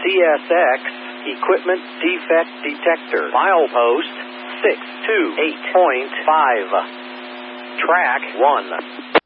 CSX Equipment Defect Detector. Milepost 628.5. Track 1.